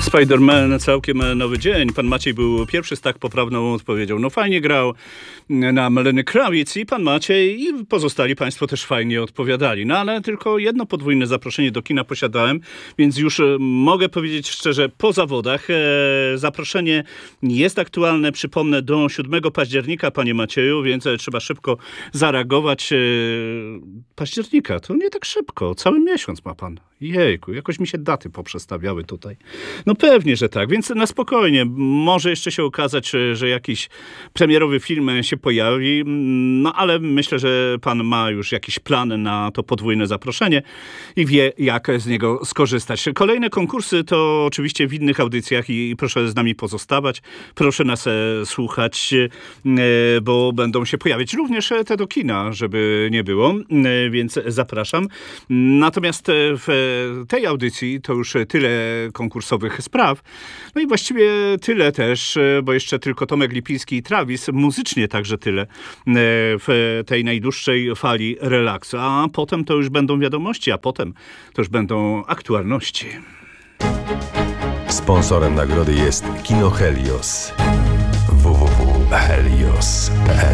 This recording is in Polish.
Spider-Man, całkiem nowy dzień. Pan Maciej był pierwszy z tak poprawną odpowiedzią. No fajnie grał nam Lenny Kravitz i pan Maciej i pozostali państwo też fajnie odpowiadali. No ale tylko jedno podwójne zaproszenie do kina posiadałem, więc już mogę powiedzieć szczerze, po zawodach zaproszenie jest aktualne, przypomnę, do 7 października, panie Macieju, więc trzeba szybko zareagować. Października, to nie tak szybko, cały miesiąc ma pan. Jejku, jakoś mi się daty poprzestawiały tutaj. No pewnie, że tak, więc na spokojnie. Może jeszcze się okazać, że jakiś premierowy film się pojawi, no ale myślę, że pan ma już jakiś plan na to podwójne zaproszenie i wie, jak z niego skorzystać. Kolejne konkursy to oczywiście w innych audycjach i proszę z nami pozostawać. Proszę nas słuchać, bo będą się pojawiać również te do kina, żeby nie było, więc zapraszam. Natomiast w tej audycji to już tyle konkursowych spraw. No i właściwie tyle też, bo jeszcze tylko Tomek Lipiński i Travis, muzycznie także tyle w tej najdłuższej fali relaksu. A potem to już będą wiadomości, a potem to już będą aktualności. Sponsorem nagrody jest Kino Helios. www.helios.pl